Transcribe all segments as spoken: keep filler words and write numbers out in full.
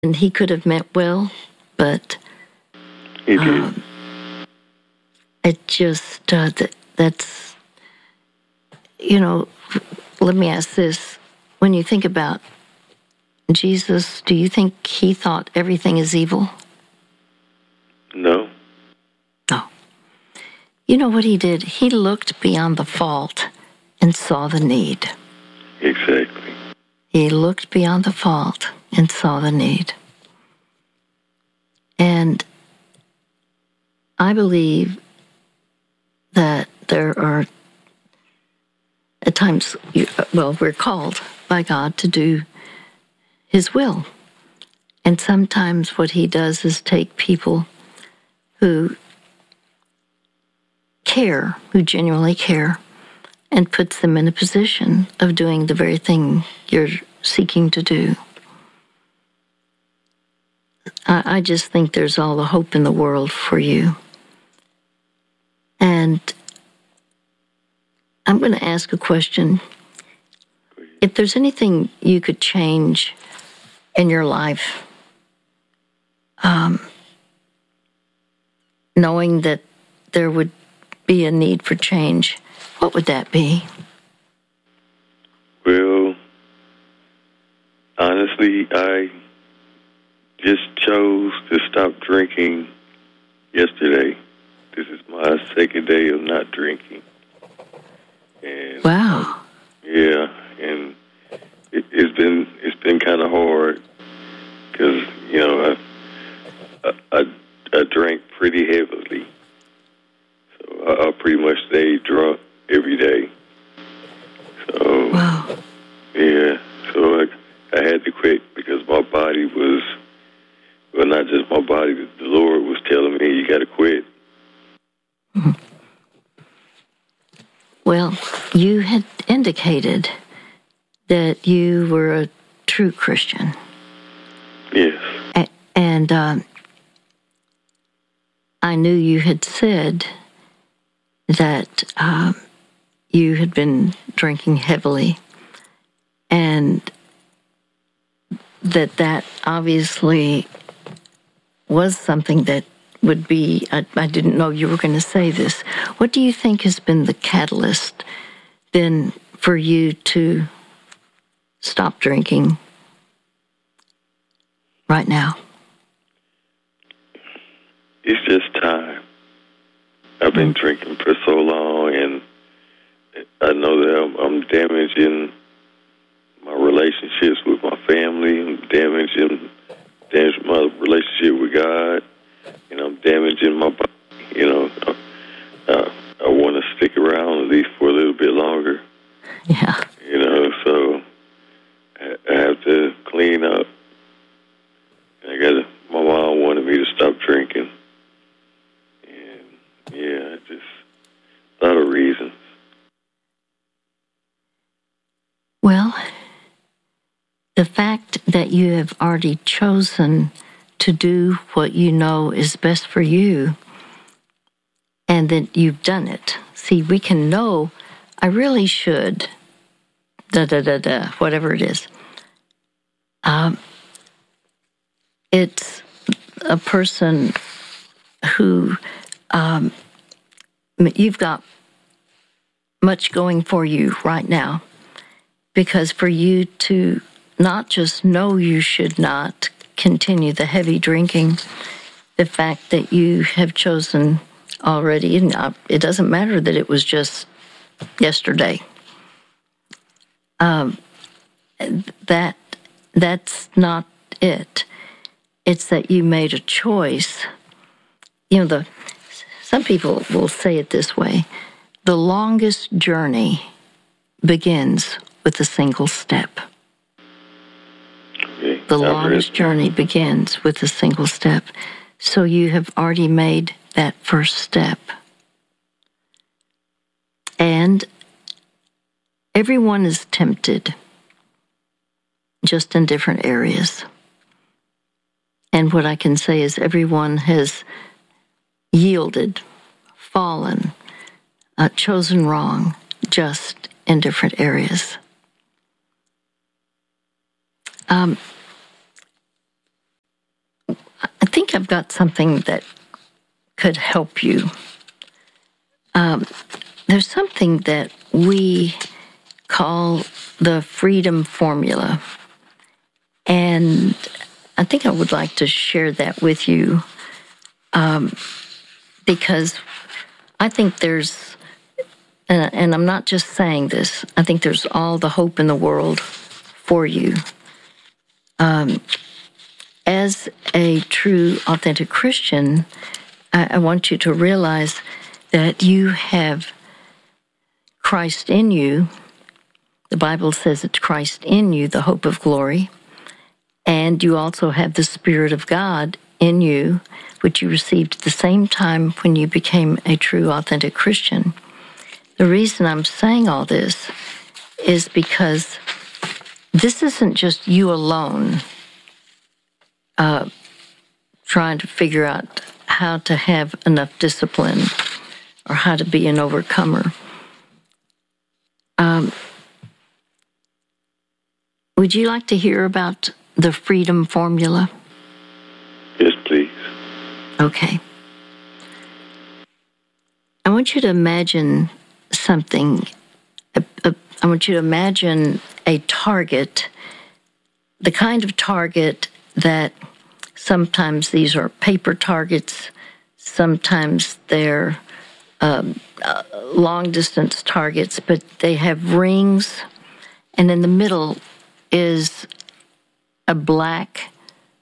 And he could have meant well, but He did. um, it just, uh, that, that's, you know, let me ask this. When you think about Jesus, do you think he thought everything is evil? No. No. You know what he did? He looked beyond the fault and saw the need. Exactly. He looked beyond the fault and saw the need. And I believe that there are, at times, well, we're called by God to do his will. And sometimes what he does is take people who care, who genuinely care, and puts them in a position of doing the very thing you're seeking to do. I, I just think there's all the hope in the world for you. And I'm going to ask a question. If there's anything you could change in your life, um, knowing that there would be a need for change, what would that be? Well, honestly, I just chose to stop drinking yesterday. This is my second day of not drinking. And Wow. yeah, and it, it's been it's been kind of hard because you know I, I I I drank pretty heavily, so I, I pretty much stayed drunk every day. So Wow. yeah, so I I had to quit because my body was well, not just my body. The Lord was telling me you got to quit. Mm-hmm. Well, you had indicated that you were a true Christian. Yes. A- and um, I knew you had said that um, you had been drinking heavily, and that that obviously was something that would be, I, I didn't know you were going to say this. What do you think has been the catalyst then for you to stop drinking right now? It's just time. I've been Mm. drinking for so long, and I know that I'm, I'm damaging my relationships with my family. I'm damaging, damaging my relationship with God, and I'm damaging my body. You know, uh, I want to stick around at least for a little bit longer. Yeah. You know, so I, I have to clean up. I got to. My mom wanted me to stop drinking, and yeah, just a lot of reasons. Well, the fact that you have already chosen to do what you know is best for you, and that you've done it. See, we can know, I really should, da da da da, whatever it is. Um, it's a person who, um, you've got much going for you right now, because for you to not just know you should not continue the heavy drinking, the fact that you have chosen already, and it doesn't matter that it was just yesterday. Um, that that's not it. It's that you made a choice. You know, the some people will say it this way: the longest journey begins with a single step. Okay, The I've longest heard- journey begins with a single step. So you have already made that first step. And everyone is tempted, just in different areas. And what I can say is everyone has yielded, fallen, uh, chosen wrong, just in different areas. Um, think I've got something that could help you. Um, there's something that we call the freedom formula. And I think I would like to share that with you um, because I think there's, and, and I'm not just saying this, I think there's all the hope in the world for you. Um, as a true, authentic Christian, I, I want you to realize that you have Christ in you. The Bible says it's Christ in you, the hope of glory. And you also have the Spirit of God in you, which you received at the same time when you became a true, authentic Christian. The reason I'm saying all this is because this isn't just you alone uh, trying to figure out how to have enough discipline or how to be an overcomer. Um, would you like to hear about the freedom formula? Yes, please. Okay. I want you to imagine something. A, a, I want you to imagine a target, the kind of target that sometimes these are paper targets, sometimes they're um, uh, long-distance targets, but they have rings, and in the middle is a black,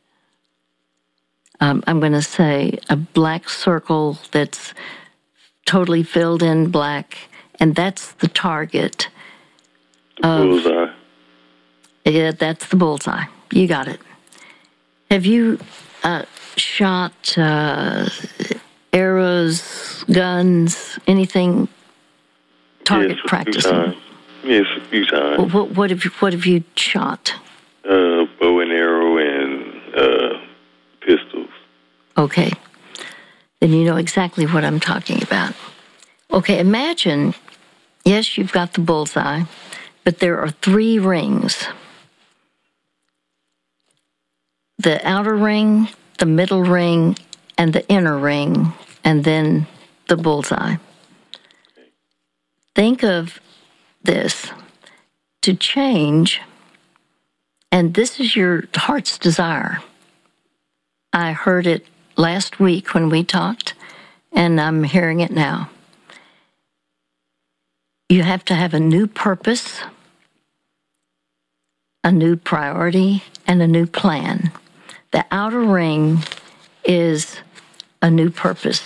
um, I'm going to say a black circle that's totally filled in black, and that's the target. Of, bullseye. Yeah, that's the bullseye. You got it. Have you uh, shot uh, arrows, guns, anything target yes, practicing? A few times. Yes, a few times. Well, what, what have you What have you shot? Uh, bow and arrow and uh, pistols. Okay. Then you know exactly what I'm talking about. Okay, imagine, yes, you've got the bullseye, but there are three rings. The outer ring, the middle ring, and the inner ring, and then the bullseye. Think of this. To change, and this is your heart's desire. I heard it last week when we talked, and I'm hearing it now. You have to have a new purpose, a new priority, and a new plan. The outer ring is a new purpose.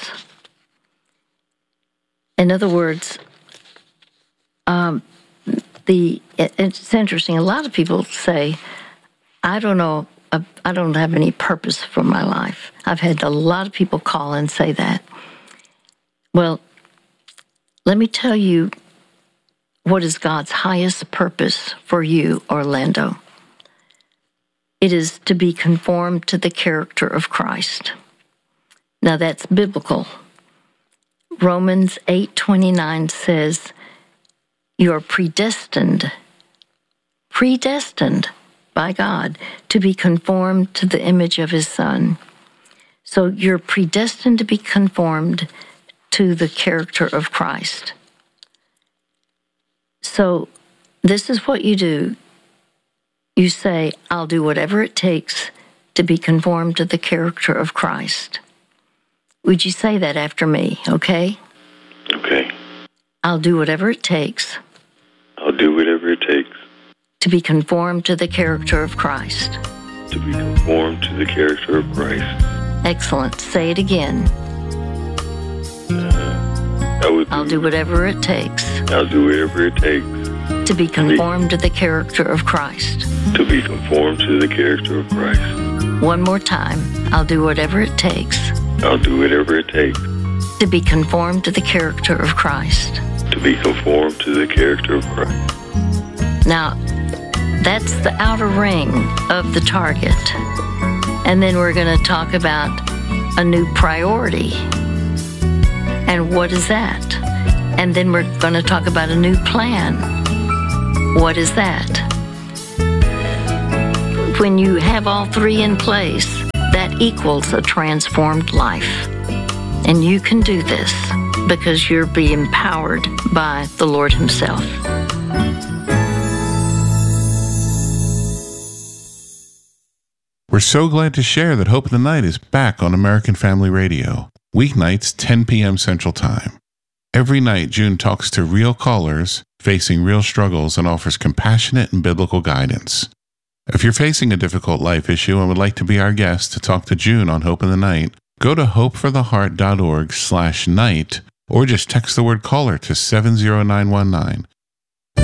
In other words, um, the it's interesting. A lot of people say, I don't know, I don't have any purpose for my life. I've had a lot of people call and say that. Well, let me tell you what is God's highest purpose for you, Orlando. It is to be conformed to the character of Christ. Now that's biblical. Romans eight twenty-nine says, you are predestined, predestined by God to be conformed to the image of His Son. So you're predestined to be conformed to the character of Christ. So this is what you do. You say, I'll do whatever it takes to be conformed to the character of Christ. Would you say that after me, okay? Okay. I'll do whatever it takes. I'll do whatever it takes. To be conformed to the character of Christ. To be conformed to the character of Christ. Excellent. Say it again. Uh, I would do, I'll do whatever it takes. I'll do whatever it takes. To be conformed to the character of Christ. To be conformed to the character of Christ. One more time. I'll do whatever it takes. I'll do whatever it takes. To be conformed to the character of Christ. To be conformed to the character of Christ. Now, that's the outer ring of the target. And then we're going to talk about a new priority. And what is that? And then we're going to talk about a new plan. What is that? When you have all three in place, that equals a transformed life. And you can do this because you're being empowered by the Lord Himself. We're so glad to share that Hope in the Night is back on American Family Radio, weeknights ten p.m. Central Time. Every night, June talks to real callers facing real struggles and offers compassionate and biblical guidance. If you're facing a difficult life issue and would like to be our guest to talk to June on Hope in the Night, go to hopefortheheart.org slash night or just text the word caller to seven zero nine one nine.